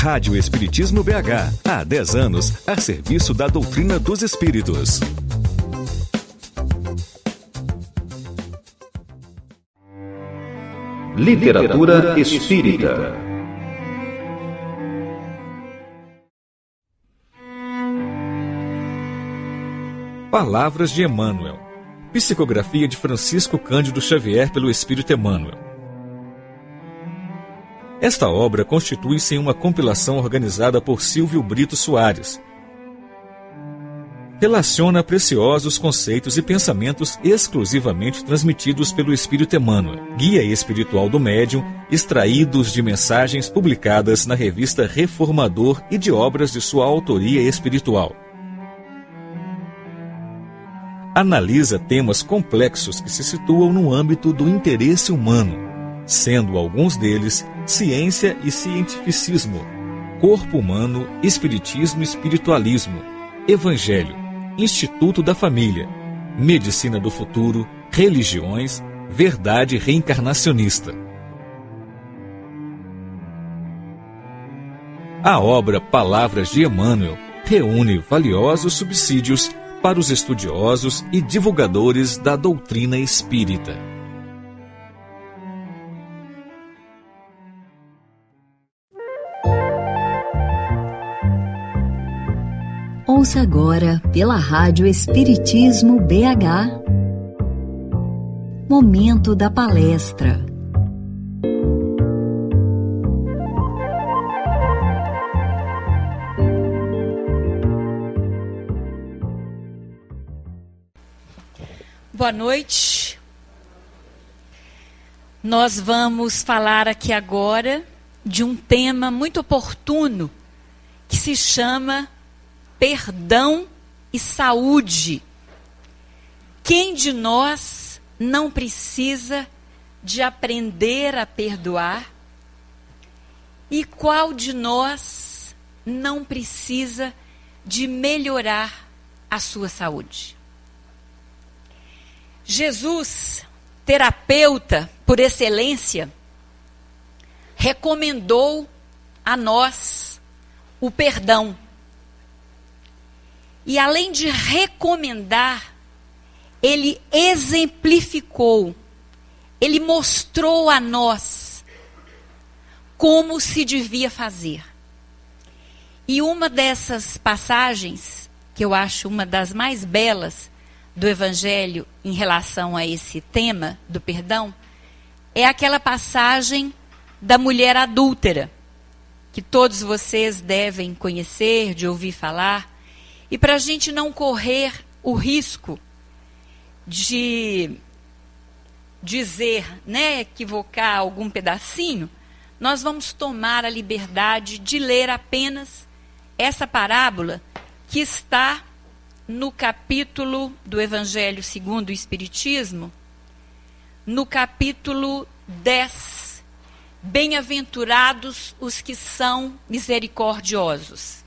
Rádio Espiritismo BH, há 10 anos, a serviço da doutrina dos espíritos. Literatura espírita. Palavras de Emmanuel. Psicografia de Francisco Cândido Xavier pelo Espírito Emmanuel. Esta obra constitui-se em uma compilação organizada por Silvio Brito Soares. Relaciona preciosos conceitos e pensamentos exclusivamente transmitidos pelo Espírito Emmanuel, guia espiritual do médium, extraídos de mensagens publicadas na revista Reformador e de obras de sua autoria espiritual. Analisa temas complexos que se situam no âmbito do interesse humano, sendo alguns deles ciência e cientificismo, corpo humano, espiritismo e espiritualismo, evangelho, instituto da família, medicina do futuro, religiões, verdade reencarnacionista. A obra Palavras de Emmanuel reúne valiosos subsídios para os estudiosos e divulgadores da doutrina espírita. Ouça agora pela Rádio Espiritismo BH. Momento da palestra. Boa noite. Nós vamos falar aqui agora de um tema muito oportuno que se chama perdão e saúde. Quem de nós não precisa de aprender a perdoar? E qual de nós não precisa de melhorar a sua saúde? Jesus, terapeuta por excelência, recomendou a nós o perdão. E além de recomendar, ele exemplificou, ele mostrou a nós como se devia fazer. E uma dessas passagens, que eu acho uma das mais belas do Evangelho em relação a esse tema do perdão, é aquela passagem da mulher adúltera, que todos vocês devem conhecer, de ouvir falar. E para a gente não correr o risco de dizer, equivocar algum pedacinho, nós vamos tomar a liberdade de ler apenas essa parábola que está no capítulo do Evangelho segundo o Espiritismo, no capítulo 10, Bem-aventurados os que são misericordiosos.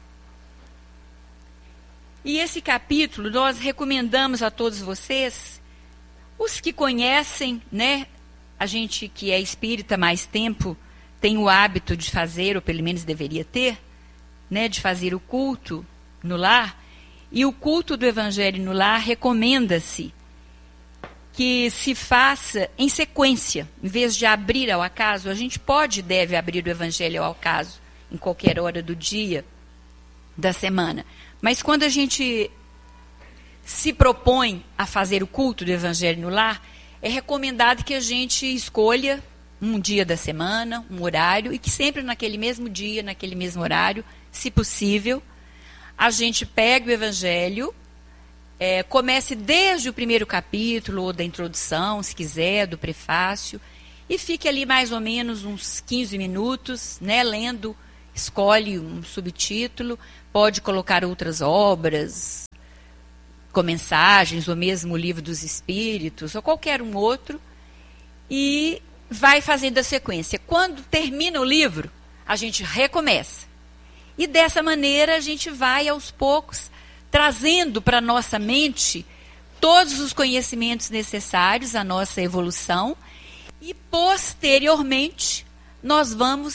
E esse capítulo nós recomendamos a todos vocês, os que conhecem, a gente que é espírita há mais tempo tem o hábito de fazer, ou pelo menos deveria ter, de fazer o culto no lar. E o culto do Evangelho no lar recomenda-se que se faça em sequência, em vez de abrir ao acaso. A gente pode e deve abrir o Evangelho ao acaso, em qualquer hora do dia, da semana. Mas quando a gente se propõe a fazer o culto do Evangelho no lar, é recomendado que a gente escolha um dia da semana, um horário, e que sempre naquele mesmo dia, naquele mesmo horário, se possível, a gente pegue o Evangelho, comece desde o primeiro capítulo, ou da introdução, se quiser, do prefácio, e fique ali mais ou menos uns 15 minutos, lendo, escolhe um subtítulo, pode colocar outras obras, com mensagens, ou mesmo o Livro dos Espíritos, ou qualquer um outro, e vai fazendo a sequência. Quando termina o livro, a gente recomeça. E dessa maneira a gente vai aos poucos trazendo para a nossa mente todos os conhecimentos necessários à nossa evolução, e posteriormente nós vamos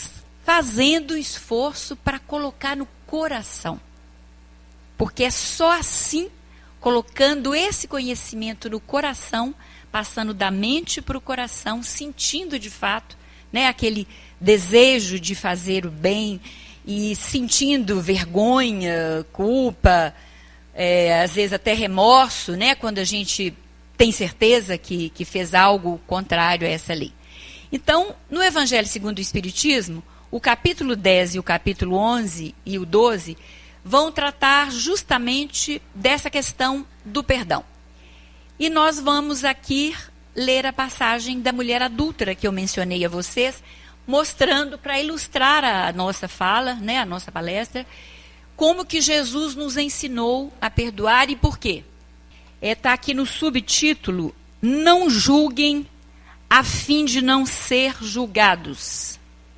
fazendo esforço para colocar no coração. Porque é só assim, colocando esse conhecimento no coração, passando da mente para o coração, sentindo de fato, né, aquele desejo de fazer o bem e sentindo vergonha, culpa, às vezes até remorso, né, quando a gente tem certeza que fez algo contrário a essa lei. Então, no Evangelho segundo o Espiritismo, o capítulo 10 e o capítulo 11 e o 12 vão tratar justamente dessa questão do perdão. E nós vamos aqui ler a passagem da mulher adúltera que eu mencionei a vocês, mostrando para ilustrar a nossa fala, né, a nossa palestra, como que Jesus nos ensinou a perdoar e por quê. Está aqui no subtítulo, não julguem a fim de não ser julgados.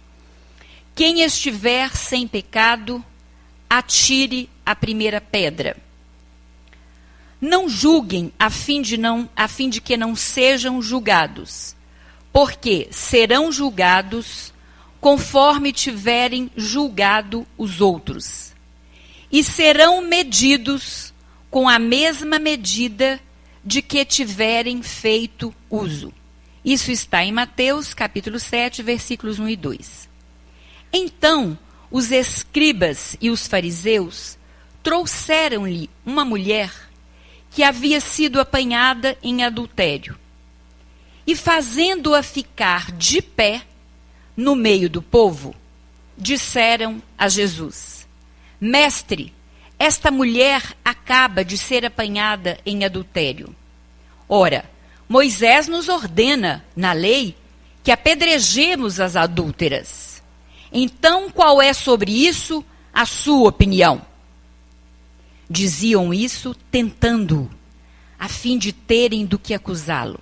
Quem estiver sem pecado, atire a primeira pedra. Não julguem a fim de que não sejam julgados, porque serão julgados conforme tiverem julgado os outros, e serão medidos com a mesma medida de que tiverem feito uso. Isso está em Mateus, capítulo 7, versículos 1 e 2. Então, os escribas e os fariseus trouxeram-lhe uma mulher que havia sido apanhada em adultério. E fazendo-a ficar de pé no meio do povo, disseram a Jesus: Mestre, esta mulher acaba de ser apanhada em adultério. Ora, Moisés nos ordena, na lei, que apedrejemos as adúlteras. Então, qual é sobre isso a sua opinião? Diziam isso tentando-o, a fim de terem do que acusá-lo.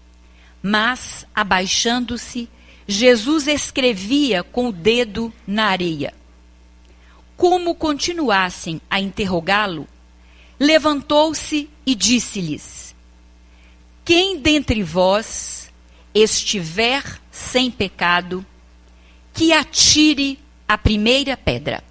Mas, abaixando-se, Jesus escrevia com o dedo na areia. Como continuassem a interrogá-lo, levantou-se e disse-lhes: Quem dentre vós estiver sem pecado, que atire a primeira pedra.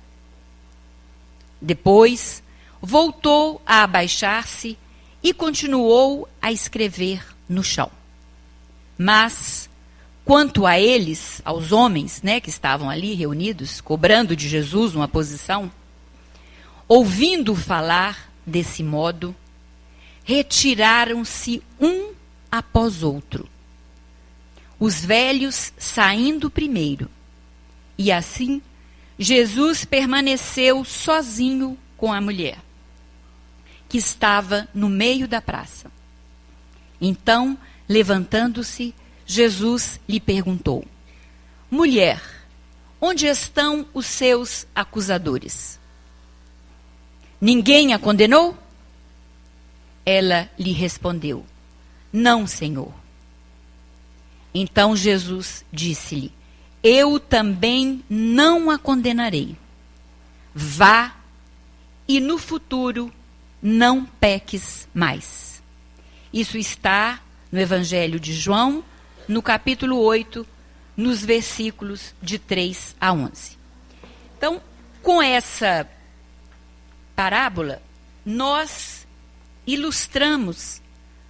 Depois, voltou a abaixar-se e continuou a escrever no chão. Mas, quanto a eles, aos homens, né, que estavam ali reunidos, cobrando de Jesus uma posição, ouvindo falar desse modo, retiraram-se um após outro, os velhos saindo primeiro. E assim, Jesus permaneceu sozinho com a mulher, que estava no meio da praça. Então, levantando-se, Jesus lhe perguntou: Mulher, onde estão os seus acusadores? Ninguém a condenou? Ela lhe respondeu: Não, Senhor. Então Jesus disse-lhe: Eu também não a condenarei. Vá e no futuro não peques mais. Isso está no Evangelho de João, no capítulo 8, nos versículos de 3 a 11. Então, com essa parábola, nós ilustramos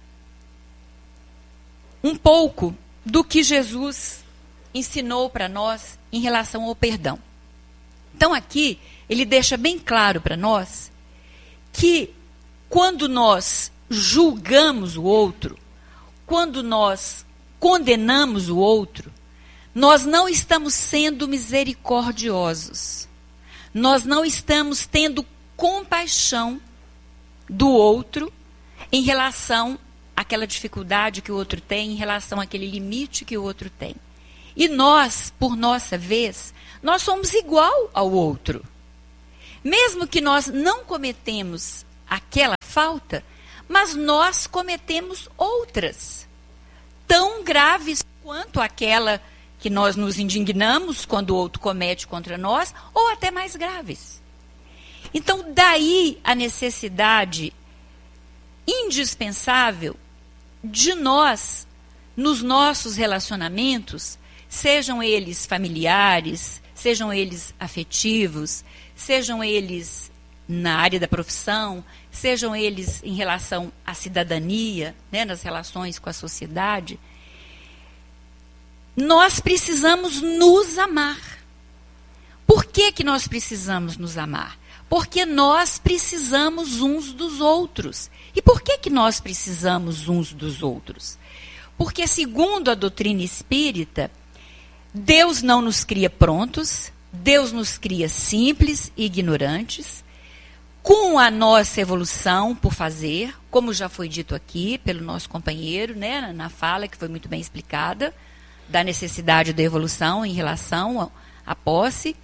um pouco do que Jesus ensinou para nós em relação ao perdão. Então aqui, ele deixa bem claro para nós que quando nós julgamos o outro, quando nós condenamos o outro, nós não estamos sendo misericordiosos. Nós não estamos tendo compaixão do outro em relação àquela dificuldade que o outro tem, em relação àquele limite que o outro tem. E nós, por nossa vez, nós somos igual ao outro. Mesmo que nós não cometemos aquela falta, mas nós cometemos outras, tão graves quanto aquela que nós nos indignamos quando o outro comete contra nós, ou até mais graves. Então, daí a necessidade indispensável de nós, nos nossos relacionamentos, sejam eles familiares, sejam eles afetivos, sejam eles na área da profissão, sejam eles em relação à cidadania, né, nas relações com a sociedade, nós precisamos nos amar. Por que nós precisamos nos amar? Porque nós precisamos uns dos outros. E por que nós precisamos uns dos outros? Porque, segundo a doutrina espírita, Deus não nos cria prontos, Deus nos cria simples e ignorantes, com a nossa evolução por fazer, como já foi dito aqui pelo nosso companheiro, né, na fala que foi muito bem explicada, da necessidade da evolução em relação à posse.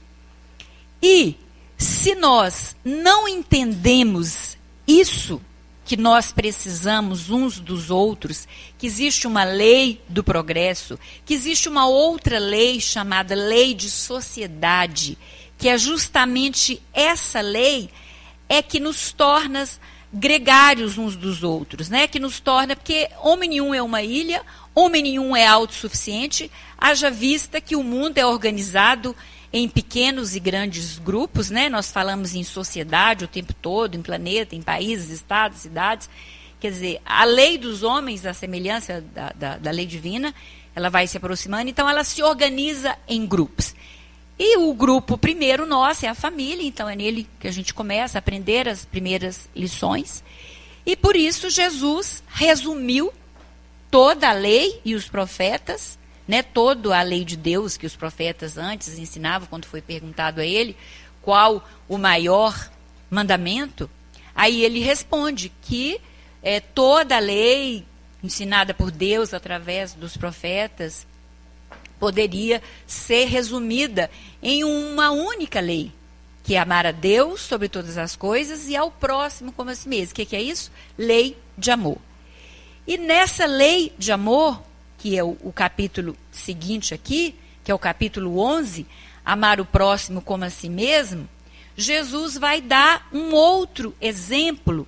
E se nós não entendemos isso, que nós precisamos uns dos outros, que existe uma lei do progresso, que existe uma outra lei chamada lei de sociedade, que é justamente essa lei que nos torna gregários uns dos outros, né? Que nos torna, porque homem nenhum é uma ilha, homem nenhum é autossuficiente, haja vista que o mundo é organizado em pequenos e grandes grupos, né? Nós falamos em sociedade o tempo todo, em planeta, em países, estados, cidades. Quer dizer, a lei dos homens, a semelhança da lei divina, ela vai se aproximando, então ela se organiza em grupos. E o grupo primeiro nosso é a família, então é nele que a gente começa a aprender as primeiras lições. E por isso Jesus resumiu toda a lei e os profetas, né, toda a lei de Deus que os profetas antes ensinavam, quando foi perguntado a ele qual o maior mandamento, aí ele responde que toda a lei ensinada por Deus através dos profetas poderia ser resumida em uma única lei, que é amar a Deus sobre todas as coisas e ao próximo como a si mesmo. O que é isso? Lei de amor. E nessa lei de amor, que é o capítulo seguinte aqui, que é o capítulo 11, amar o próximo como a si mesmo, Jesus vai dar um outro exemplo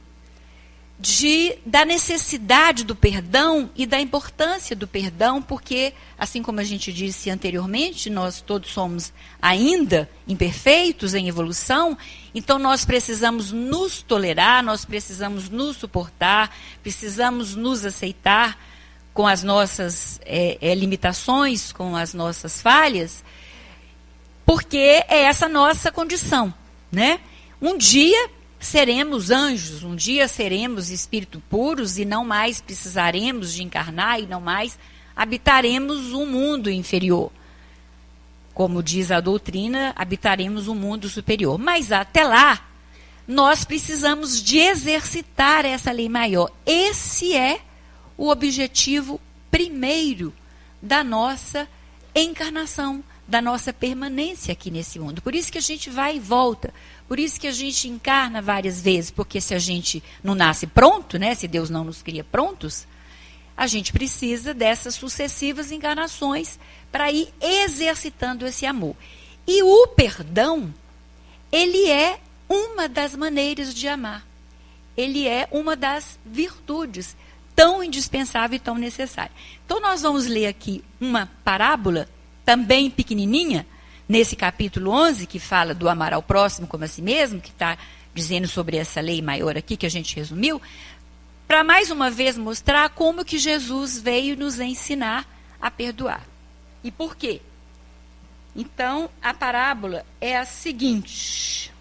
da necessidade do perdão e da importância do perdão, porque, assim como a gente disse anteriormente, nós todos somos ainda imperfeitos em evolução, então nós precisamos nos tolerar, nós precisamos nos suportar, precisamos nos aceitar com as nossas limitações, com as nossas falhas, porque é essa nossa condição, né? Um dia seremos anjos, um dia seremos espíritos puros e não mais precisaremos de encarnar e não mais habitaremos um mundo inferior. Como diz a doutrina, habitaremos um mundo superior. Mas até lá, nós precisamos de exercitar essa lei maior. Esse é o objetivo primeiro da nossa encarnação, da nossa permanência aqui nesse mundo. Por isso que a gente vai e volta. Por isso que a gente encarna várias vezes, porque se a gente não nasce pronto, né, se Deus não nos cria prontos, a gente precisa dessas sucessivas encarnações para ir exercitando esse amor. E o perdão, ele é uma das maneiras de amar. Ele é uma das virtudes tão indispensável e tão necessária. Então nós vamos ler aqui uma parábola, também pequenininha, nesse capítulo 11, que fala do amar ao próximo como a si mesmo, que está dizendo sobre essa lei maior aqui, que a gente resumiu, para mais uma vez mostrar como que Jesus veio nos ensinar a perdoar. E por quê? Então, a parábola é a seguinte.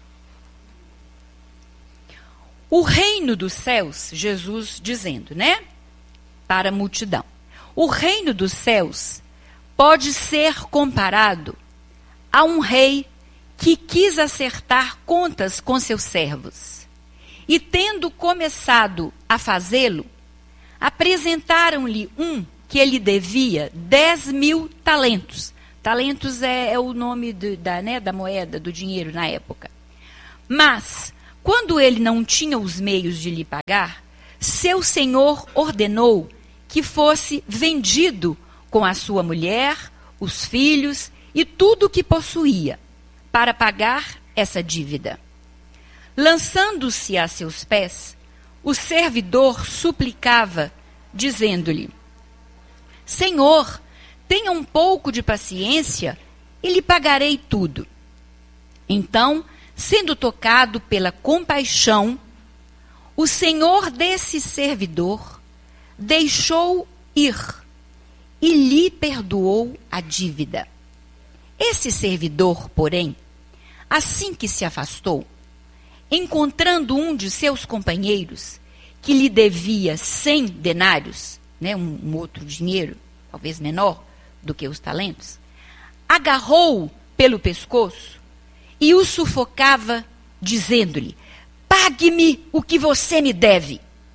O reino dos céus, Jesus dizendo, né? Para a multidão. O reino dos céus pode ser comparado a um rei que quis acertar contas com seus servos. E tendo começado a fazê-lo, apresentaram-lhe um que ele devia 10.000 talentos. Talentos é o nome da moeda, do dinheiro na época. Mas, quando ele não tinha os meios de lhe pagar, seu senhor ordenou que fosse vendido com a sua mulher, os filhos e tudo o que possuía, para pagar essa dívida. Lançando-se a seus pés, o servidor suplicava, dizendo-lhe: Senhor, tenha um pouco de paciência e lhe pagarei tudo. Então, sendo tocado pela compaixão, o senhor desse servidor deixou ir e lhe perdoou a dívida. Esse servidor, porém, assim que se afastou, encontrando um de seus companheiros que lhe devia 100 denários, né, um outro dinheiro, talvez menor do que os talentos, agarrou-o pelo pescoço e o sufocava, dizendo-lhe: pague-me o que você me deve.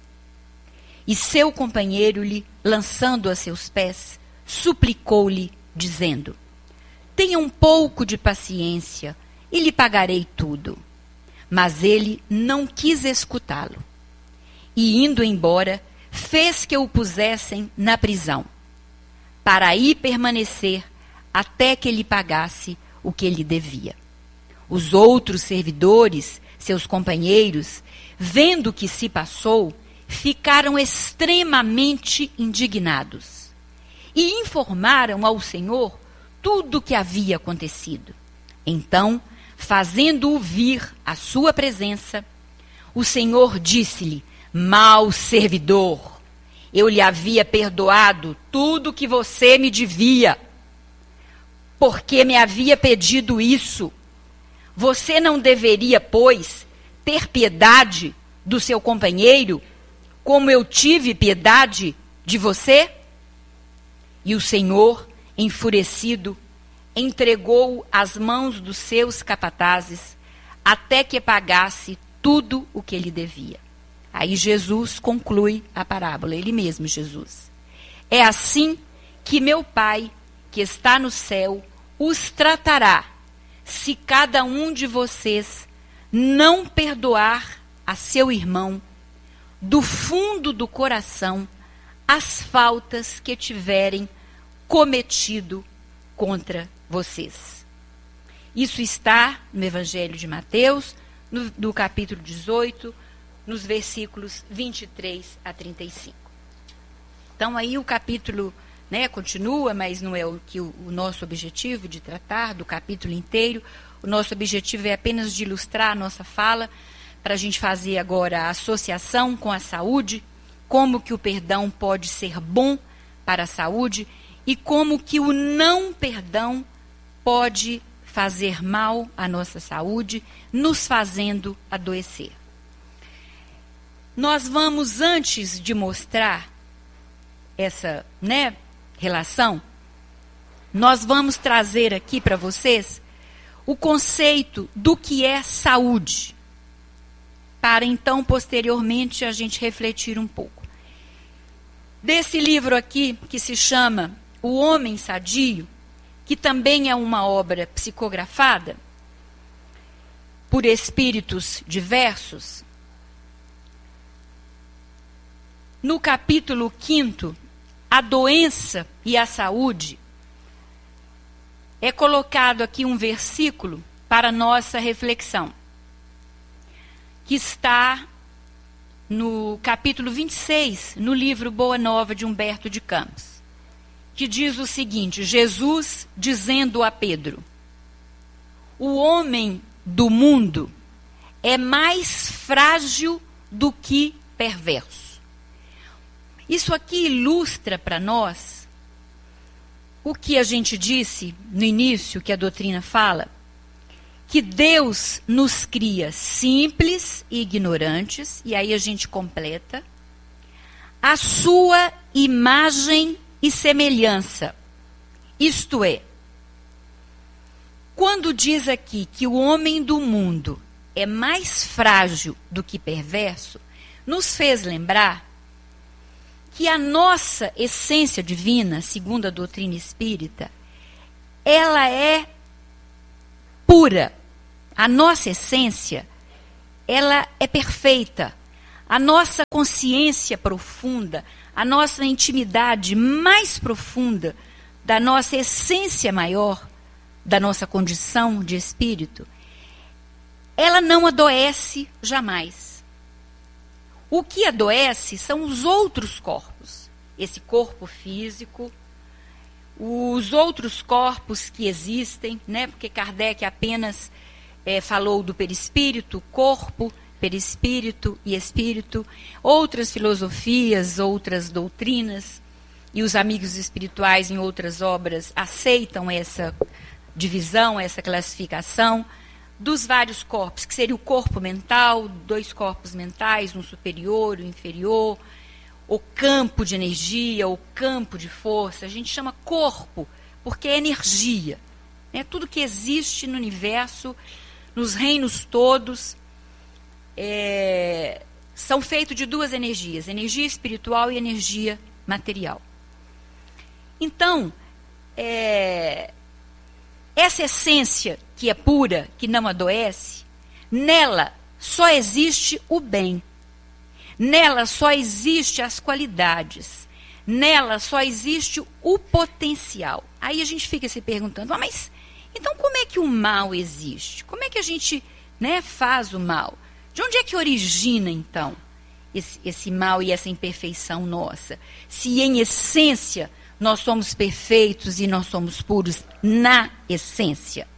E seu companheiro lhe, lançando a seus pés, suplicou-lhe, dizendo: tenha um pouco de paciência e lhe pagarei tudo. Mas ele não quis escutá-lo. E indo embora, fez que o pusessem na prisão, para aí permanecer até que lhe pagasse o que lhe devia. Os outros servidores, seus companheiros, vendo o que se passou, ficaram extremamente indignados e informaram ao Senhor tudo o que havia acontecido. Então, fazendo-o vir à sua presença, o Senhor disse-lhe: mau servidor, eu lhe havia perdoado tudo o que você me devia, porque me havia pedido isso. Você não deveria, pois, ter piedade do seu companheiro, como eu tive piedade de você? E o Senhor, enfurecido, entregou-o às mãos dos seus capatazes, até que pagasse tudo o que lhe devia. Aí Jesus conclui a parábola, ele mesmo, Jesus. É assim que meu Pai, que está no céu, os tratará, se cada um de vocês não perdoar a seu irmão, do fundo do coração, as faltas que tiverem cometido contra vocês. Isso está no Evangelho de Mateus, no capítulo 18, nos versículos 23 a 35. Então aí o capítulo, né, continua, mas não é o nosso objetivo de tratar do capítulo inteiro. O nosso objetivo é apenas de ilustrar a nossa fala, para a gente fazer agora a associação com a saúde, como que o perdão pode ser bom para a saúde e como que o não perdão pode fazer mal à nossa saúde, nos fazendo adoecer. Nós vamos, antes de mostrar essa, relação, nós vamos trazer aqui para vocês o conceito do que é saúde, para então, posteriormente, a gente refletir um pouco. Desse livro aqui, que se chama O Homem Sadio, que também é uma obra psicografada por espíritos diversos, no capítulo 5, a doença e a saúde, é colocado aqui um versículo para nossa reflexão, que está no capítulo 26, no livro Boa Nova de Humberto de Campos, que diz o seguinte: Jesus dizendo a Pedro: o homem do mundo é mais frágil do que perverso. Isso aqui ilustra para nós o que a gente disse no início, que a doutrina fala, que Deus nos cria simples e ignorantes, e aí a gente completa, a sua imagem e semelhança. Isto é, quando diz aqui que o homem do mundo é mais frágil do que perverso, nos fez lembrar que a nossa essência divina, segundo a doutrina espírita, ela é pura. A nossa essência, ela é perfeita. A nossa consciência profunda, a nossa intimidade mais profunda da nossa essência maior, da nossa condição de espírito, ela não adoece jamais. O que adoece são os outros corpos. Esse corpo físico, os outros corpos que existem, né? Porque Kardec apenas falou do perispírito, corpo, perispírito e espírito. Outras filosofias, outras doutrinas e os amigos espirituais em outras obras aceitam essa divisão, essa classificação dos vários corpos, que seria o corpo mental, 2 corpos mentais, um superior, um inferior, o campo de energia, o campo de força. A gente chama corpo porque é energia, né? Tudo que existe no universo, nos reinos todos, são feitos de 2 energias, energia espiritual e energia material. Então, essa essência que é pura, que não adoece, nela só existe o bem. Nela só existe as qualidades. Nela só existe o potencial. Aí a gente fica se perguntando, mas então como é que o mal existe? Como é que a gente, né, faz o mal? De onde é que origina, então, esse mal e essa imperfeição nossa? Se em essência nós somos perfeitos e nós somos puros na essência.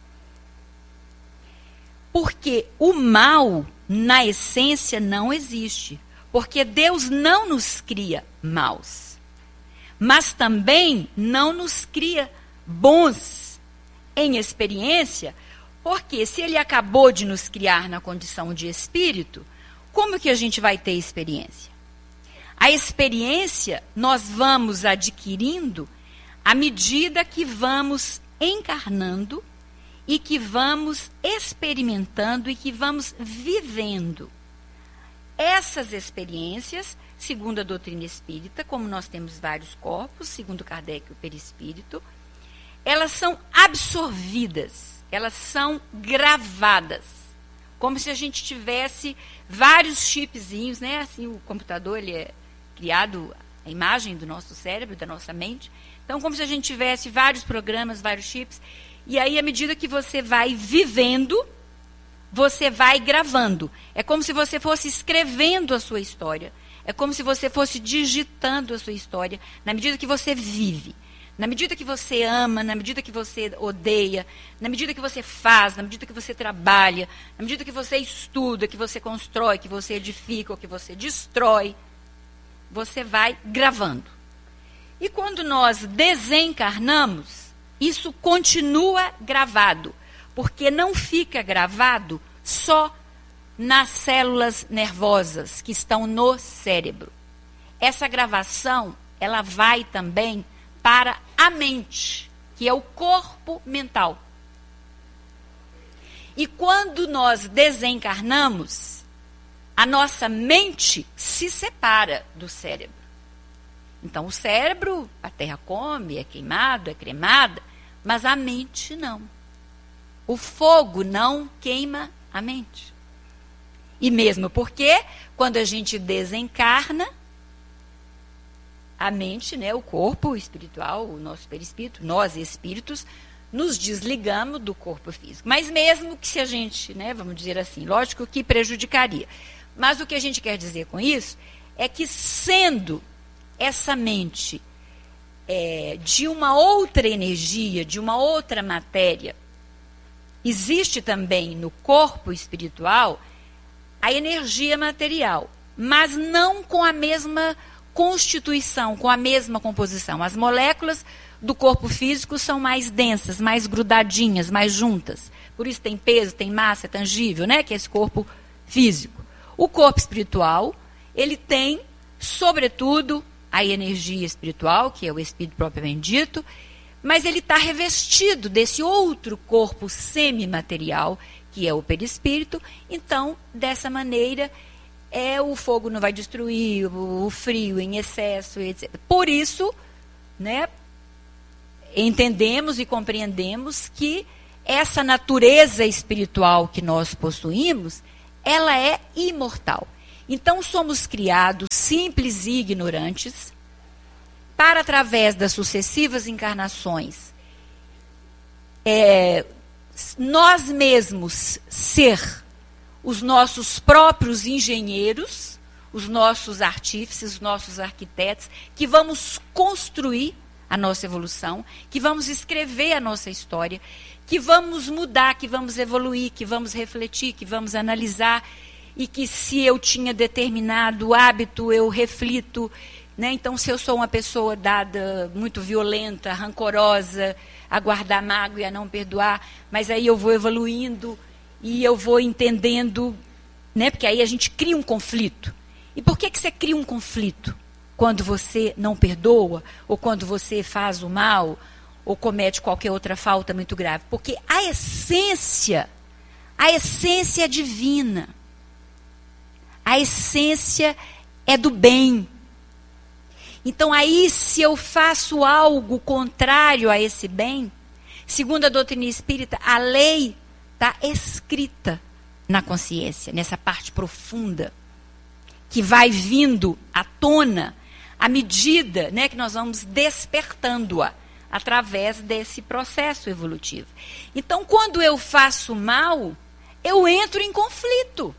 Porque o mal, na essência, não existe. Porque Deus não nos cria maus. Mas também não nos cria bons em experiência, porque se Ele acabou de nos criar na condição de espírito, como que a gente vai ter experiência? A experiência nós vamos adquirindo à medida que vamos encarnando e que vamos experimentando e que vamos vivendo. Essas experiências, segundo a doutrina espírita, como nós temos vários corpos, segundo Kardec, o perispírito, elas são absorvidas, elas são gravadas, como se a gente tivesse vários chipzinhos, né? Assim, o computador, ele é criado, a imagem do nosso cérebro, da nossa mente. Então, como se a gente tivesse vários programas, vários chips. E aí, à medida que você vai vivendo, você vai gravando. É como se você fosse escrevendo a sua história. É como se você fosse digitando a sua história na medida que você vive. Na medida que você ama, na medida que você odeia, na medida que você faz, na medida que você trabalha, na medida que você estuda, que você constrói, que você edifica ou que você destrói, você vai gravando. E quando nós desencarnamos, isso continua gravado, porque não fica gravado só nas células nervosas que estão no cérebro. Essa gravação, ela vai também para a mente, que é o corpo mental. E quando nós desencarnamos, a nossa mente se separa do cérebro. Então, o cérebro, a terra come, é queimado, é cremada, mas a mente não. O fogo não queima a mente. E mesmo porque, quando a gente desencarna, a mente, né, o corpo espiritual, o nosso perispírito, nós espíritos, nos desligamos do corpo físico. Mas mesmo que se a gente, né, vamos dizer assim, lógico que prejudicaria. Mas o que a gente quer dizer com isso é que, sendo essa mente de uma outra energia, de uma outra matéria, existe também no corpo espiritual a energia material, mas não com a mesma constituição, com a mesma composição. As moléculas do corpo físico são mais densas, mais grudadinhas, mais juntas. Por isso tem peso, tem massa, é tangível, né? Que é esse corpo físico. O corpo espiritual, ele tem, sobretudo, a energia espiritual, que é o espírito propriamente dito, mas ele está revestido desse outro corpo semimaterial, que é o perispírito. Então, dessa maneira, o fogo não vai destruir, o frio em excesso, etc. Por isso, né, entendemos e compreendemos que essa natureza espiritual que nós possuímos, ela é imortal. Então, somos criados simples e ignorantes para, através das sucessivas encarnações, nós mesmos ser os nossos próprios engenheiros, os nossos artífices, os nossos arquitetos, que vamos construir a nossa evolução, que vamos escrever a nossa história, que vamos mudar, que vamos evoluir, que vamos refletir, que vamos analisar, e que se eu tinha determinado hábito, eu reflito, né? Então, se eu sou uma pessoa dada, muito violenta, rancorosa, a guardar mágoa e a não perdoar, mas aí eu vou evoluindo e eu vou entendendo, né? Porque aí a gente cria um conflito. E por que você cria um conflito? Quando você não perdoa, ou quando você faz o mal, ou comete qualquer outra falta muito grave. Porque a essência é divina. A essência é do bem. Então aí, se eu faço algo contrário a esse bem, segundo a doutrina espírita, a lei está escrita na consciência, nessa parte profunda, que vai vindo à tona à medida, né, que nós vamos despertando-a através desse processo evolutivo. Então, quando eu faço mal, eu entro em conflito.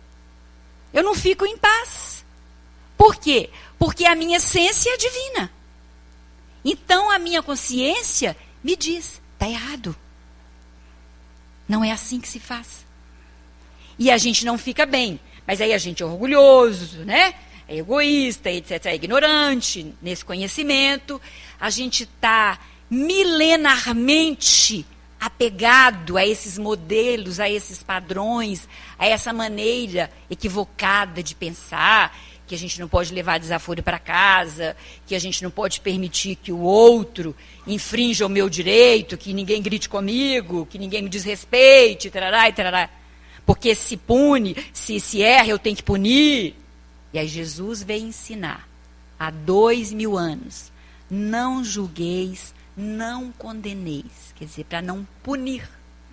Eu não fico em paz. Por quê? Porque a minha essência é divina. Então, a minha consciência me diz, está errado. Não é assim que se faz. E a gente não fica bem. Mas aí a gente é orgulhoso, né? É egoísta, etc., é ignorante nesse conhecimento. A gente está milenarmente apegado a esses modelos, a esses padrões, a essa maneira equivocada de pensar, que a gente não pode levar desaforo para casa, que a gente não pode permitir que o outro infrinja o meu direito, que ninguém grite comigo, que ninguém me desrespeite, tarará e tarará. Porque se pune, se erra, eu tenho que punir. E aí Jesus veio ensinar, há 2000 anos, não julgueis, não condeneis. Quer dizer, para não punir.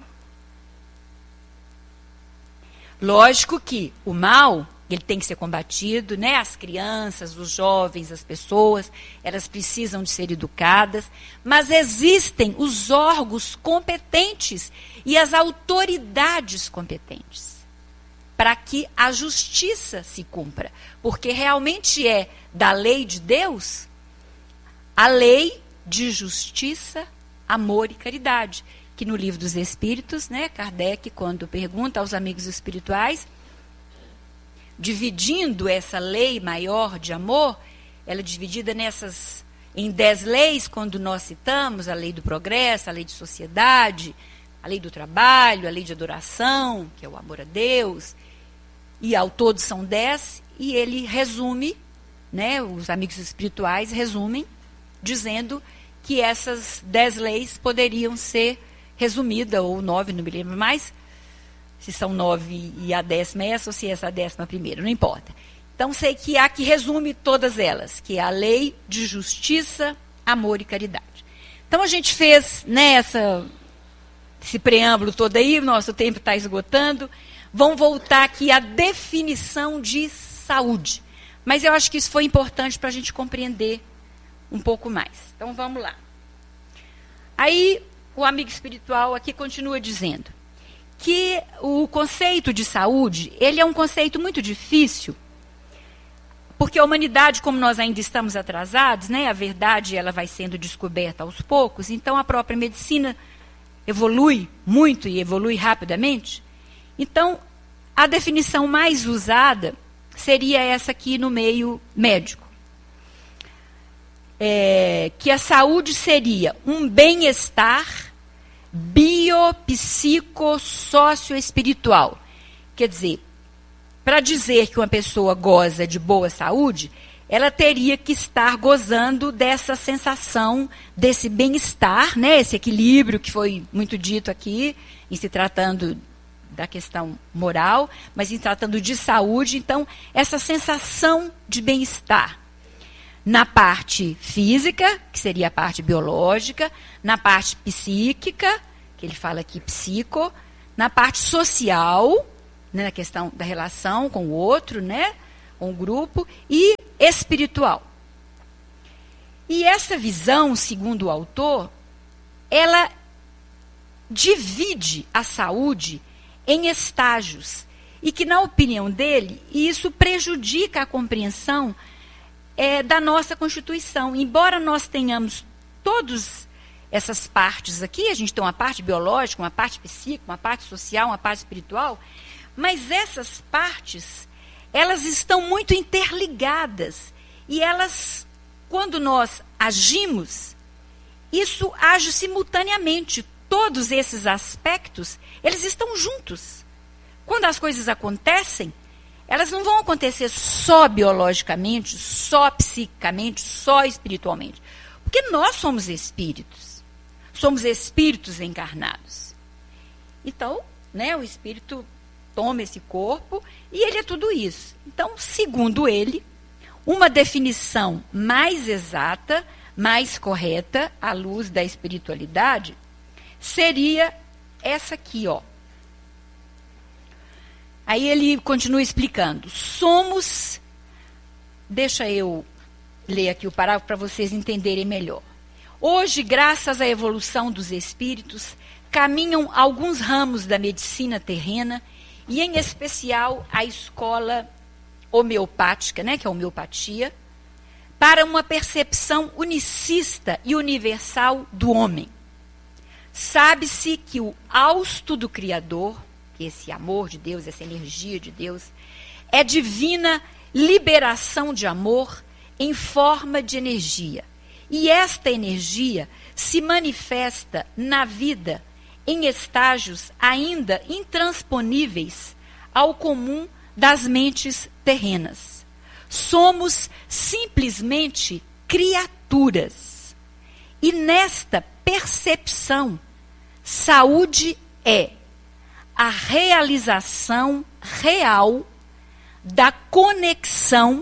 Lógico que o mal, ele tem que ser combatido, né? As crianças, os jovens, as pessoas, elas precisam de ser educadas, mas existem os órgãos competentes e as autoridades competentes para que a justiça se cumpra, porque realmente é da lei de Deus a lei de justiça, amor e caridade, que no Livro dos Espíritos, né, Kardec, quando pergunta aos amigos espirituais, dividindo essa lei maior de amor, ela é dividida em 10 leis, quando nós citamos a lei do progresso, a lei de sociedade, a lei do trabalho, a lei de adoração, que é o amor a Deus, e ao todo são 10, e ele resume, né, os amigos espirituais resumem, dizendo que essas 10 leis poderiam ser resumidas, ou 9, não me lembro mais, se são 9 e a 10ª é essa, ou se é essa a 11ª, não importa. Então, sei que há que resume todas elas, que é a lei de justiça, amor e caridade. Então, a gente fez, né, esse preâmbulo todo aí, o nosso tempo está esgotando. Vamos voltar aqui à definição de saúde. Mas eu acho que isso foi importante para a gente compreender um pouco mais. Então, vamos lá. Aí, o amigo espiritual aqui continua dizendo que o conceito de saúde, ele é um conceito muito difícil, porque a humanidade, como nós ainda estamos atrasados, né, a verdade ela vai sendo descoberta aos poucos, então a própria medicina evolui muito e evolui rapidamente. Então, a definição mais usada seria essa aqui no meio médico. Que a saúde seria um bem-estar biopsicossocioespiritual. Quer dizer, para dizer que uma pessoa goza de boa saúde, ela teria que estar gozando dessa sensação, desse bem-estar, né, esse equilíbrio que foi muito dito aqui, em se tratando da questão moral, mas em tratando de saúde. Então, essa sensação de bem-estar na parte física, que seria a parte biológica, na parte psíquica, que ele fala aqui psico, na parte social, né, na questão da relação com o outro, né, com o grupo, e espiritual. E essa visão, segundo o autor, ela divide a saúde em estágios, e que, na opinião dele, isso prejudica a compreensão da nossa Constituição. Embora nós tenhamos todas essas partes aqui, a gente tem uma parte biológica, uma parte psíquica, uma parte social, uma parte espiritual, mas essas partes, elas estão muito interligadas. E elas, quando nós agimos, isso age simultaneamente. Todos esses aspectos, eles estão juntos. Quando as coisas acontecem, elas não vão acontecer só biologicamente, só psiquicamente, só espiritualmente. Porque nós somos espíritos. Somos espíritos encarnados. Então, né, o espírito toma esse corpo e ele é tudo isso. Então, segundo ele, uma definição mais exata, mais correta, à luz da espiritualidade, seria essa aqui, ó. Aí ele continua explicando. Somos, deixa eu ler aqui o parágrafo para vocês entenderem melhor. Hoje, graças à evolução dos espíritos, caminham alguns ramos da medicina terrena e, em especial, a escola homeopática, né, que é a homeopatia, para uma percepção unicista e universal do homem. Sabe-se que o hausto do Criador, que esse amor de Deus, essa energia de Deus, é divina liberação de amor em forma de energia. E esta energia se manifesta na vida em estágios ainda intransponíveis ao comum das mentes terrenas. Somos simplesmente criaturas. E nesta percepção, saúde é a realização real da conexão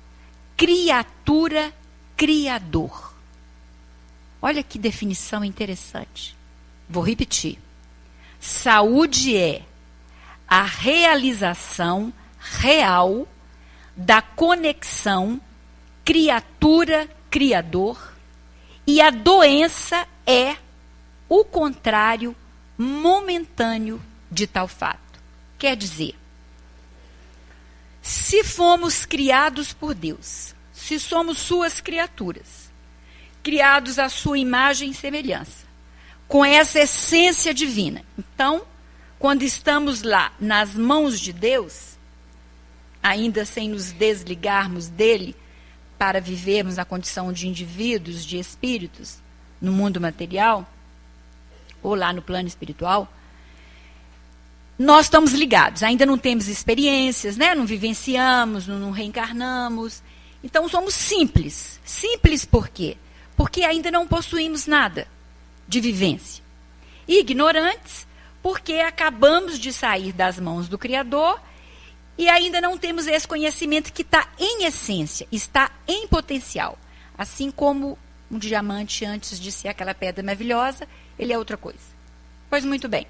criatura-criador. Olha que definição interessante. Vou repetir. Saúde é a realização real da conexão criatura-criador e a doença é o contrário momentâneo de tal fato. Quer dizer, se fomos criados por Deus, se somos suas criaturas, criados à sua imagem e semelhança, com essa essência divina. Então, quando estamos lá nas mãos de Deus, ainda sem nos desligarmos dele para vivermos na condição de indivíduos, de espíritos, no mundo material, ou lá no plano espiritual, nós estamos ligados, ainda não temos experiências, né? Não vivenciamos, não reencarnamos. Então somos simples. Simples por quê? Porque ainda não possuímos nada de vivência. E ignorantes, porque acabamos de sair das mãos do Criador e ainda não temos esse conhecimento que está em essência, está em potencial. Assim como um diamante, antes de ser aquela pedra maravilhosa, ele é outra coisa. Pois muito bem.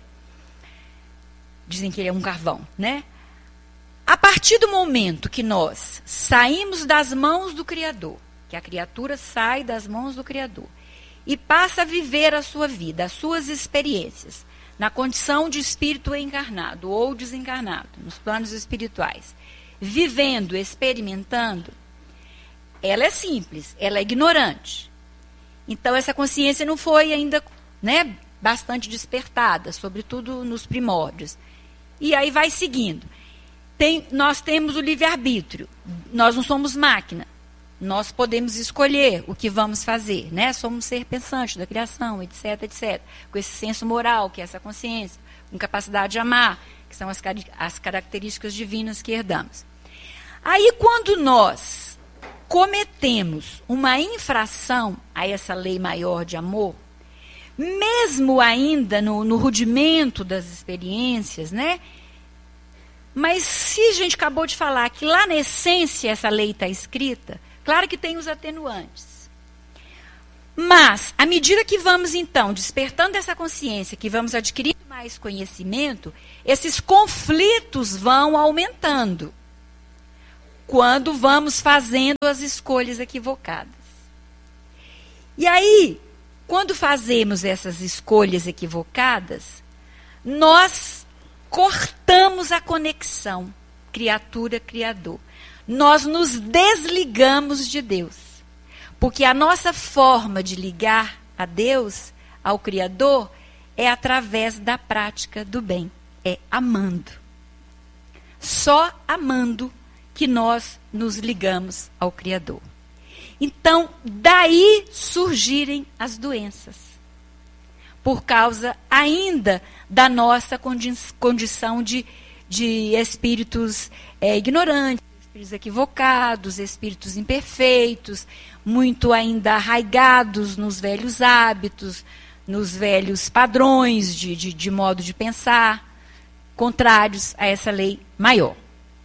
Dizem que ele é um carvão, né? A partir do momento que nós saímos das mãos do Criador, que a criatura sai das mãos do Criador e passa a viver a sua vida, as suas experiências, na condição de espírito encarnado ou desencarnado, nos planos espirituais, vivendo, experimentando, ela é simples, ela é ignorante. Então, essa consciência não foi ainda, né, bastante despertada, sobretudo nos primórdios. E aí vai seguindo. Nós temos o livre-arbítrio, nós não somos máquina. Nós podemos escolher o que vamos fazer, né? Somos ser pensante da criação, etc, etc. Com esse senso moral, que é essa consciência, com capacidade de amar, que são as características divinas que herdamos. Aí, quando nós cometemos uma infração a essa lei maior de amor, mesmo ainda no rudimento das experiências, né? Mas se a gente acabou de falar que lá na essência essa lei está escrita, claro que tem os atenuantes. Mas, à medida que vamos, então, despertando essa consciência, que vamos adquirindo mais conhecimento, esses conflitos vão aumentando. Quando vamos fazendo as escolhas equivocadas. E aí, quando fazemos essas escolhas equivocadas, nós cortamos a conexão criatura-criador. Nós nos desligamos de Deus. Porque a nossa forma de ligar a Deus, ao Criador, é através da prática do bem, é amando. Só amando que nós nos ligamos ao Criador. Então, daí surgirem as doenças. Por causa ainda da nossa condição de espíritos ignorantes, espíritos equivocados, espíritos imperfeitos, muito ainda arraigados nos velhos hábitos, nos velhos padrões de modo de pensar, contrários a essa lei maior.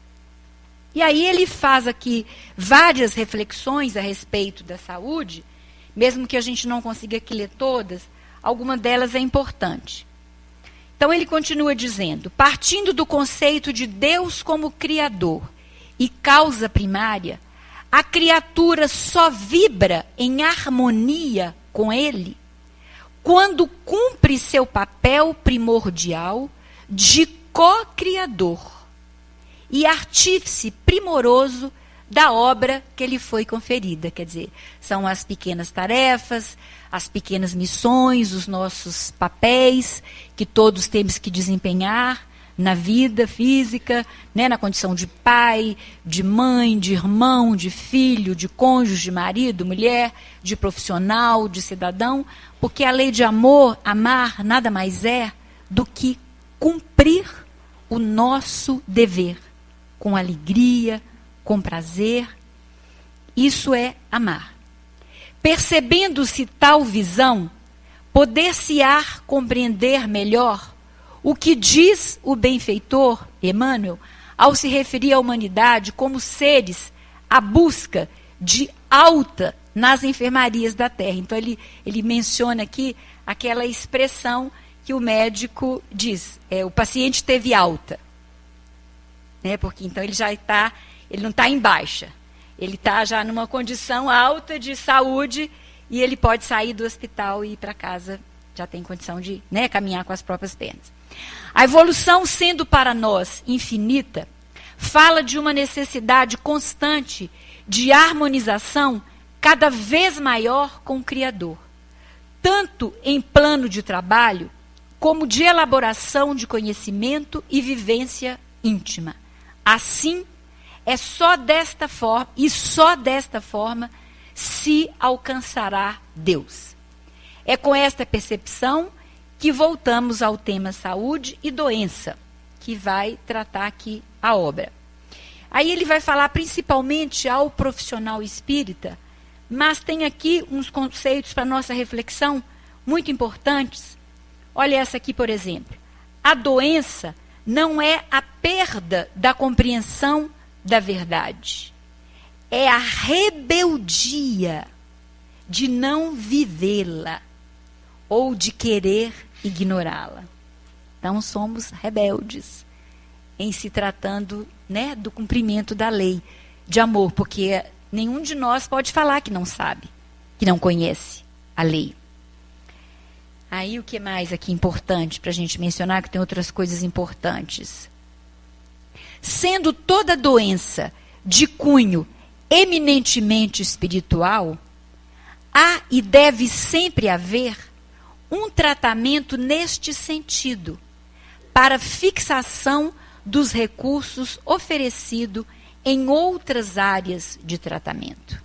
E aí ele faz aqui várias reflexões a respeito da saúde, mesmo que a gente não consiga aqui ler todas, alguma delas é importante. Então ele continua dizendo, partindo do conceito de Deus como Criador e causa primária, a criatura só vibra em harmonia com ele quando cumpre seu papel primordial de co-criador e artífice primoroso da obra que lhe foi conferida. Quer dizer, são as pequenas tarefas, as pequenas missões, os nossos papéis que todos temos que desempenhar na vida física, né, na condição de pai, de mãe, de irmão, de filho, de cônjuge, de marido, mulher, de profissional, de cidadão, porque a lei de amor, amar, nada mais é do que cumprir o nosso dever, com alegria, com prazer. Isso é amar. Percebendo-se tal visão, poder-se-á compreender melhor o que diz o benfeitor Emmanuel ao se referir à humanidade como seres à busca de alta nas enfermarias da terra. Então ele menciona aqui aquela expressão que o médico diz, o paciente teve alta. Né, porque então ele não está em baixa, ele está já numa condição alta de saúde e ele pode sair do hospital e ir para casa, já tem condição de, né, caminhar com as próprias pernas. A evolução, sendo para nós infinita, fala de uma necessidade constante de harmonização cada vez maior com o Criador, tanto em plano de trabalho, como de elaboração de conhecimento e vivência íntima. Assim, é só desta forma, e só desta forma, se alcançará Deus. É com esta percepção que voltamos ao tema saúde e doença, que vai tratar aqui a obra. Aí ele vai falar principalmente ao profissional espírita, mas tem aqui uns conceitos para nossa reflexão muito importantes. Olha essa aqui, por exemplo. A doença não é a perda da compreensão da verdade. É a rebeldia de não vivê-la ou de querer ignorá-la. Então somos rebeldes em se tratando, né, do cumprimento da lei de amor, porque nenhum de nós pode falar que não sabe, que não conhece a lei. Aí o que mais aqui importante para a gente mencionar, que tem outras coisas importantes. Sendo toda doença de cunho eminentemente espiritual, há e deve sempre haver um tratamento neste sentido, para fixação dos recursos oferecidos em outras áreas de tratamento.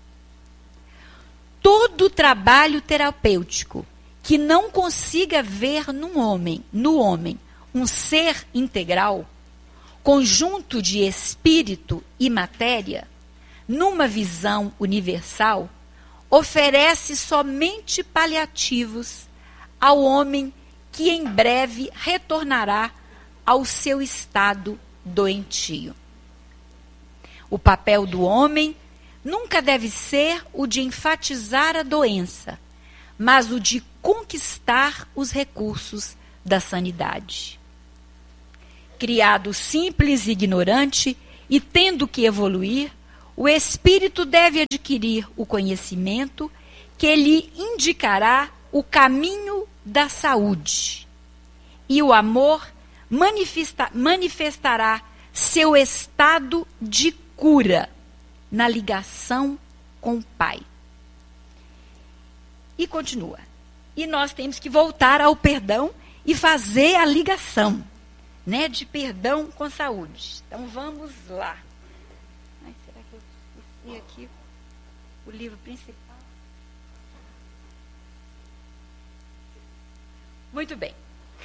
Todo trabalho terapêutico que não consiga ver no homem um ser integral, conjunto de espírito e matéria, numa visão universal, oferece somente paliativos ao homem que em breve retornará ao seu estado doentio. O papel do homem nunca deve ser o de enfatizar a doença, mas o de conquistar os recursos da sanidade. Criado simples e ignorante e tendo que evoluir, o espírito deve adquirir o conhecimento que lhe indicará o caminho da saúde. E o amor manifestará seu estado de cura na ligação com o Pai. E continua. E nós temos que voltar ao perdão e fazer a ligação, né, de perdão com saúde. Então vamos lá. Ai, será que eu esqueci aqui o livro principal? Muito bem.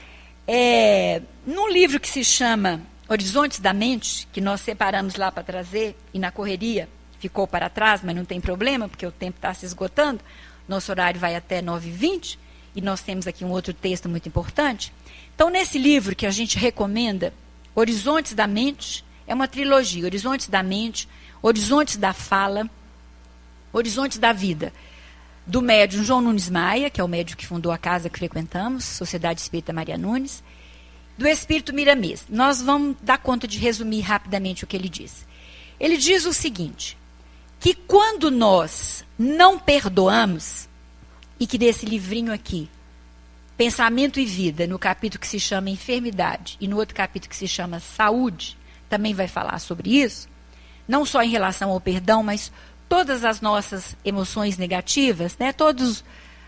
Num livro que se chama Horizontes da Mente, que nós separamos lá para trazer, e na correria ficou para trás, mas não tem problema, porque o tempo está se esgotando, nosso horário vai até 9h20, e nós temos aqui um outro texto muito importante. Então, nesse livro que a gente recomenda, Horizontes da Mente, é uma trilogia, Horizontes da Mente, Horizontes da Fala, Horizontes da Vida, do médium João Nunes Maia, que é o médium que fundou a casa que frequentamos, Sociedade Espírita Maria Nunes, do Espírito Miramês. Nós vamos dar conta de resumir rapidamente o que ele diz. Ele diz o seguinte, que quando nós não perdoamos, e que desse livrinho aqui, Pensamento e Vida, no capítulo que se chama Enfermidade, e no outro capítulo que se chama Saúde, também vai falar sobre isso, não só em relação ao perdão, mas todas as nossas emoções negativas, né, todos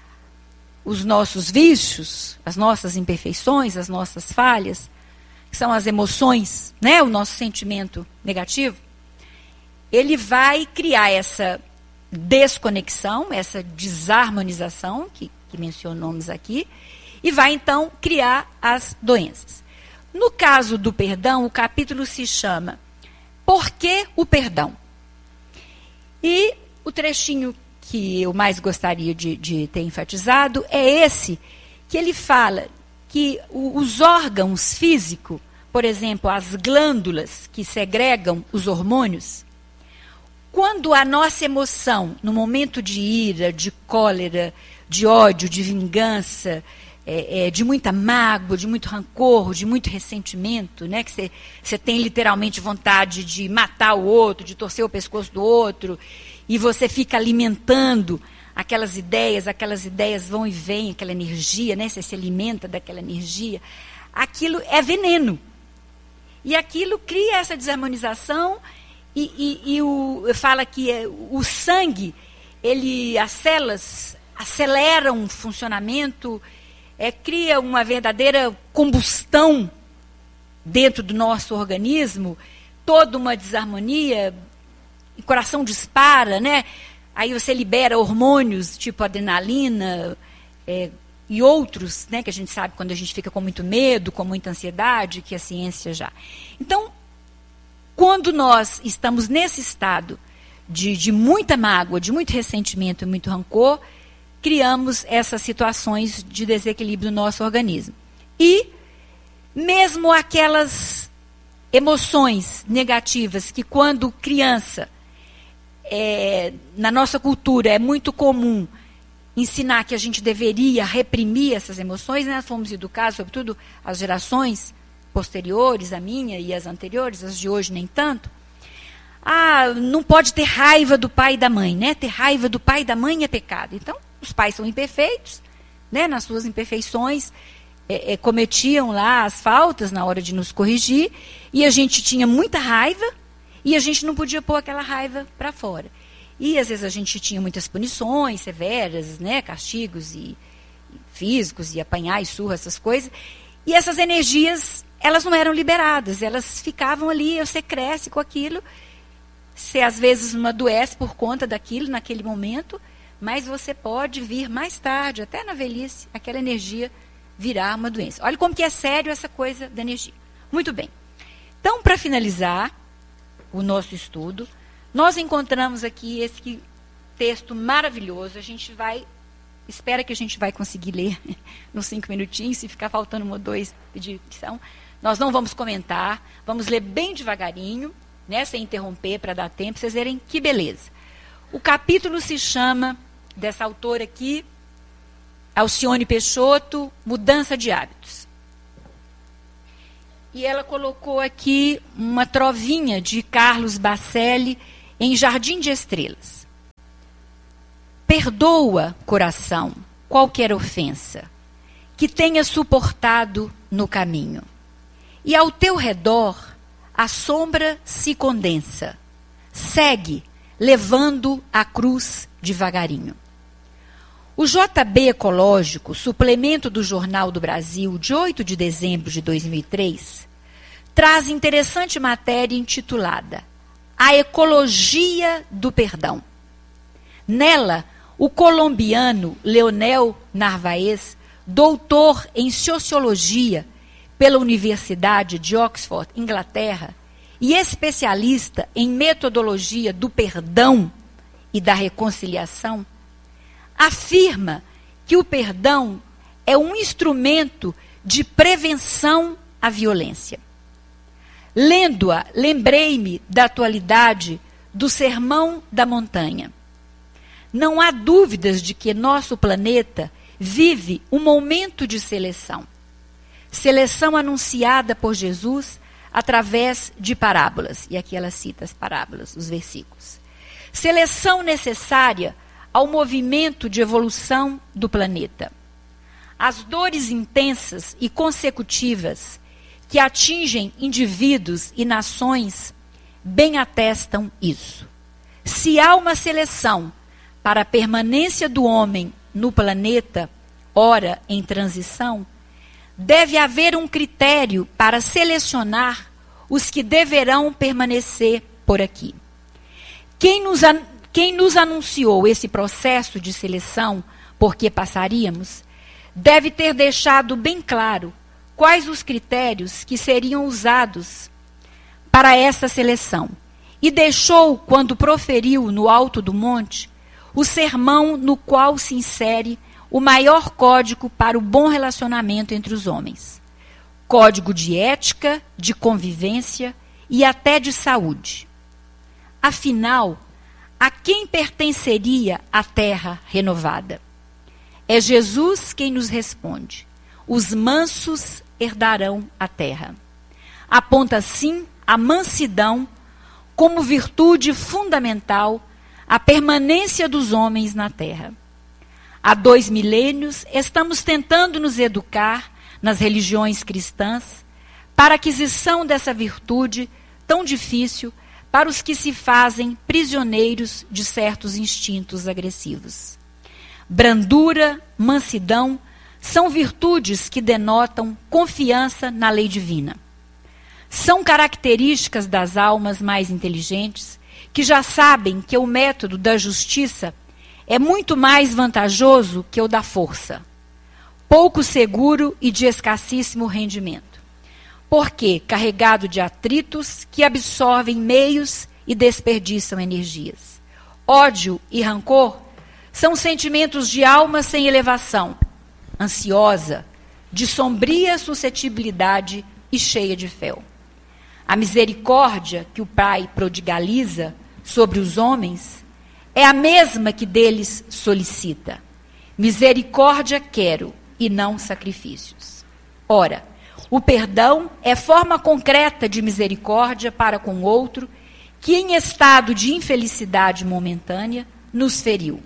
os nossos vícios, as nossas imperfeições, as nossas falhas, que são as emoções, né, o nosso sentimento negativo, ele vai criar essa desconexão, essa desarmonização, que mencionamos aqui, e vai então criar as doenças. No caso do perdão, o capítulo se chama Por que o Perdão? E o trechinho que eu mais gostaria de ter enfatizado é esse, que ele fala que os órgãos físicos, por exemplo, as glândulas que segregam os hormônios, quando a nossa emoção, no momento de ira, de cólera, de ódio, de vingança, de muita mágoa, de muito rancor, de muito ressentimento, né, que você tem literalmente vontade de matar o outro, de torcer o pescoço do outro, e você fica alimentando aquelas ideias vão e vêm, aquela energia, né, você se alimenta daquela energia, aquilo é veneno. E aquilo cria essa desarmonização fala que o sangue, as células aceleram o funcionamento, cria uma verdadeira combustão dentro do nosso organismo, toda uma desarmonia, o coração dispara, né? Aí você libera hormônios tipo adrenalina e outros, né, que a gente sabe quando a gente fica com muito medo, com muita ansiedade, que a ciência já. Então, quando nós estamos nesse estado de muita mágoa, de muito ressentimento e muito rancor, criamos essas situações de desequilíbrio no nosso organismo. E mesmo aquelas emoções negativas que quando criança, na nossa cultura é muito comum ensinar que a gente deveria reprimir essas emoções, né? Nós fomos educados, sobretudo as gerações posteriores, a minha e as anteriores, as de hoje nem tanto. Não pode ter raiva do pai e da mãe, né? Ter raiva do pai e da mãe é pecado. Então, os pais são imperfeitos, né? Nas suas imperfeições, cometiam lá as faltas na hora de nos corrigir, e a gente tinha muita raiva, e a gente não podia pôr aquela raiva para fora. E às vezes a gente tinha muitas punições severas, né? Castigos e físicos, e apanhar e surra, essas coisas, e essas energias, elas não eram liberadas, elas ficavam ali, você cresce com aquilo, você às vezes não adoece por conta daquilo naquele momento, mas você pode vir mais tarde, até na velhice, aquela energia virar uma doença. Olha como que é sério essa coisa da energia. Muito bem. Então, para finalizar o nosso estudo, nós encontramos aqui esse texto maravilhoso. A gente espera que a gente vai conseguir ler nos 5 minutinhos, se ficar faltando 1 ou 2 pedir lição. Nós não vamos comentar, vamos ler bem devagarinho, né, sem interromper, para dar tempo, para vocês verem que beleza. O capítulo se chama, dessa autora aqui, Alcione Peixoto, Mudança de Hábitos. E ela colocou aqui uma trovinha de Carlos Bacelli em Jardim de Estrelas. Perdoa, coração, qualquer ofensa que tenha suportado no caminho. E ao teu redor a sombra se condensa. Segue, levando a cruz devagarinho. O JB Ecológico, suplemento do Jornal do Brasil, de 8 de dezembro de 2003, traz interessante matéria intitulada A Ecologia do Perdão. Nela, o colombiano Leonel Narvaez, doutor em Sociologia pela Universidade de Oxford, Inglaterra, e especialista em metodologia do perdão e da reconciliação, afirma que o perdão é um instrumento de prevenção à violência. Lendo-a, lembrei-me da atualidade do Sermão da Montanha. Não há dúvidas de que nosso planeta vive um momento de seleção. Seleção anunciada por Jesus através de parábolas. E aqui ela cita as parábolas, os versículos. Seleção necessária ao movimento de evolução do planeta. As dores intensas e consecutivas que atingem indivíduos e nações bem atestam isso. Se há uma seleção para a permanência do homem no planeta, ora em transição, deve haver um critério para selecionar os que deverão permanecer por aqui. Quem nos anunciou esse processo de seleção por que passaríamos, deve ter deixado bem claro quais os critérios que seriam usados para essa seleção. E deixou, quando proferiu no alto do monte, o sermão no qual se insere o maior código para o bom relacionamento entre os homens. Código de ética, de convivência e até de saúde. Afinal, a quem pertenceria a terra renovada? É Jesus quem nos responde. Os mansos herdarão a terra. Aponta, assim, a mansidão como virtude fundamental à permanência dos homens na terra. Há 2 milênios, estamos tentando nos educar nas religiões cristãs para a aquisição dessa virtude tão difícil para os que se fazem prisioneiros de certos instintos agressivos. Brandura, mansidão, são virtudes que denotam confiança na lei divina. São características das almas mais inteligentes que já sabem que o método da justiça é muito mais vantajoso que o da força, pouco seguro e de escassíssimo rendimento, porque carregado de atritos que absorvem meios e desperdiçam energias. Ódio e rancor são sentimentos de alma sem elevação, ansiosa, de sombria suscetibilidade e cheia de fel. A misericórdia que o Pai prodigaliza sobre os homens é a mesma que deles solicita. Misericórdia quero e não sacrifícios. Ora, o perdão é forma concreta de misericórdia para com o outro que, em estado de infelicidade momentânea, nos feriu.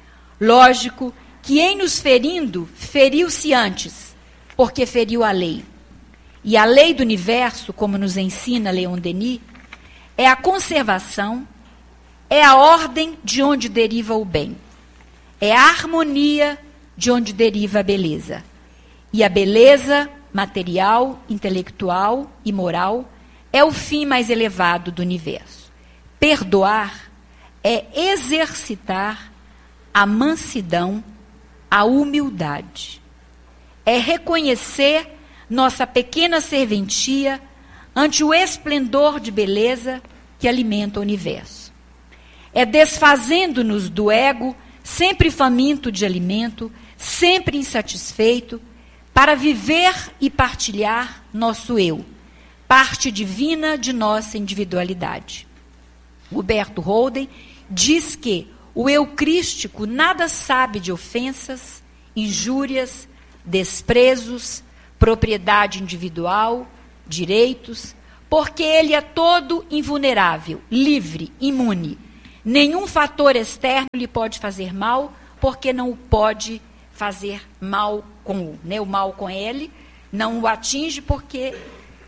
Lógico que, em nos ferindo, feriu-se antes, porque feriu a lei. E a lei do universo, como nos ensina Leon Denis, é a conservação, é a ordem de onde deriva o bem, é a harmonia de onde deriva a beleza. E a beleza material, intelectual e moral é o fim mais elevado do universo. Perdoar é exercitar a mansidão, a humildade. É reconhecer nossa pequena serventia ante o esplendor de beleza que alimenta o universo. É desfazendo-nos do ego, sempre faminto de alimento, sempre insatisfeito, para viver e partilhar nosso eu, parte divina de nossa individualidade. Huberto Holden diz que o eu crístico nada sabe de ofensas, injúrias, desprezos, propriedade individual, direitos, porque ele é todo invulnerável, livre, imune. Nenhum fator externo lhe pode fazer mal, porque não o pode fazer mal com o mal com ele, não o atinge porque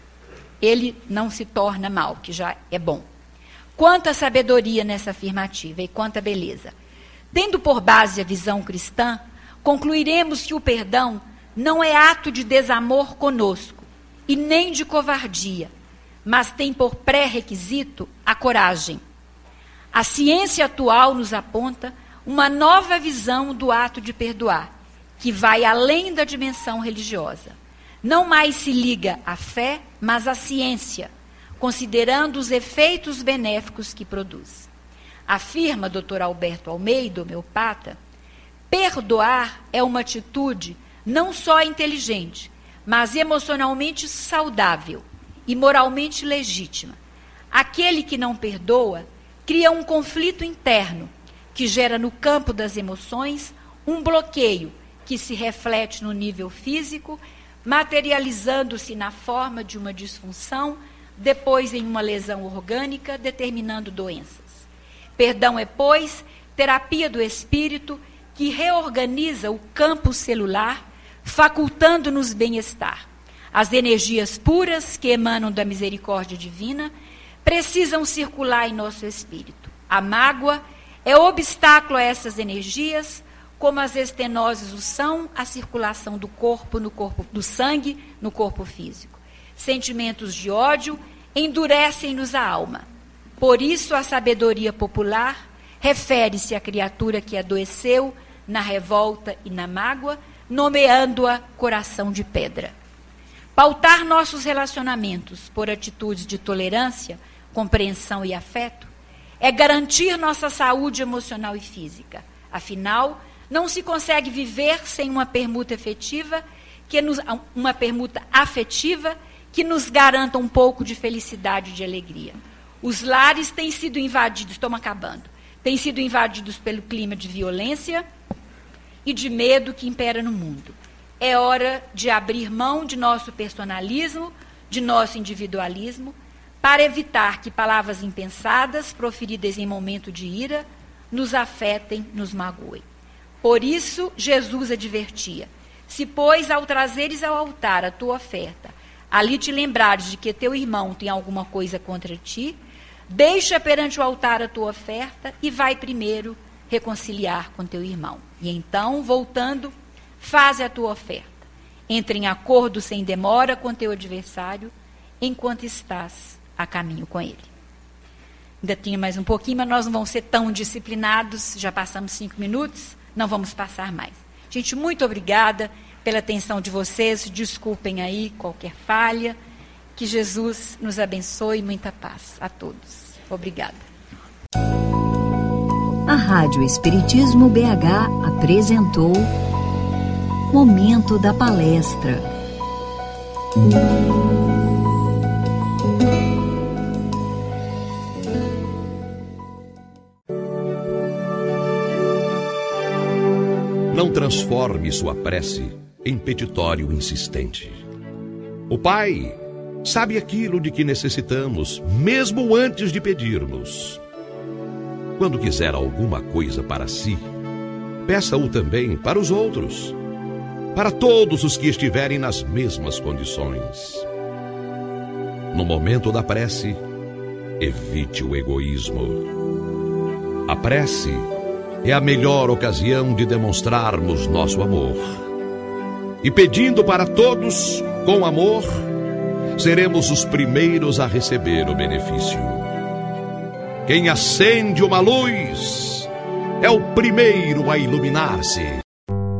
ele não se torna mal, que já é bom. Quanta sabedoria nessa afirmativa e quanta beleza. Tendo por base a visão cristã, concluiremos que o perdão não é ato de desamor conosco e nem de covardia, mas tem por pré-requisito a coragem. A ciência atual nos aponta uma nova visão do ato de perdoar, que vai além da dimensão religiosa. Não mais se liga à fé, mas à ciência, considerando os efeitos benéficos que produz. Afirma Dr. Alberto Almeida, homeopata, perdoar é uma atitude não só inteligente, mas emocionalmente saudável e moralmente legítima. Aquele que não perdoa cria um conflito interno que gera no campo das emoções um bloqueio que se reflete no nível físico, materializando-se na forma de uma disfunção, depois em uma lesão orgânica, determinando doenças. Perdão é, pois, terapia do espírito que reorganiza o campo celular, facultando-nos bem-estar. As energias puras que emanam da misericórdia divina precisam circular em nosso espírito. A mágoa é obstáculo a essas energias, como as estenoses o são à circulação do corpo, do sangue no corpo físico. Sentimentos de ódio endurecem-nos a alma. Por isso, a sabedoria popular refere-se à criatura que adoeceu na revolta e na mágoa, nomeando-a coração de pedra. Pautar nossos relacionamentos por atitudes de tolerância, compreensão e afeto é garantir nossa saúde emocional e física. Afinal, não se consegue viver sem uma permuta afetiva que nos garanta um pouco de felicidade e de alegria. Os lares têm sido invadidos, têm sido invadidos pelo clima de violência e de medo que impera no mundo. É hora de abrir mão de nosso personalismo, de nosso individualismo, para evitar que palavras impensadas, proferidas em momento de ira, nos afetem, nos magoem. Por isso, Jesus advertia: se, pois, ao trazeres ao altar a tua oferta, ali te lembrares de que teu irmão tem alguma coisa contra ti, deixa perante o altar a tua oferta e vai primeiro reconciliar com teu irmão. E então, voltando, faze a tua oferta. Entre em acordo sem demora com teu adversário, enquanto estás a caminho com ele. Ainda tinha mais um pouquinho, mas nós não vamos ser tão disciplinados, já passamos 5 minutos, não vamos passar mais. Gente, muito obrigada pela atenção de vocês, desculpem aí qualquer falha, que Jesus nos abençoe e muita paz a todos. Obrigada. A Rádio Espiritismo BH apresentou Momento da Palestra. Não transforme sua prece em petitório insistente. O Pai sabe aquilo de que necessitamos, mesmo antes de pedirmos. Quando quiser alguma coisa para si, peça-o também para os outros, para todos os que estiverem nas mesmas condições. No momento da prece, evite o egoísmo. A prece é a melhor ocasião de demonstrarmos nosso amor. E pedindo para todos com amor, seremos os primeiros a receber o benefício. Quem acende uma luz é o primeiro a iluminar-se.